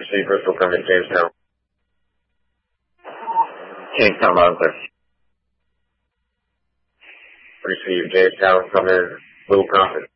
Receive Bristol, come in Jamestown. Jamestown, Monster. Receive Jamestown, come in Little Prophet.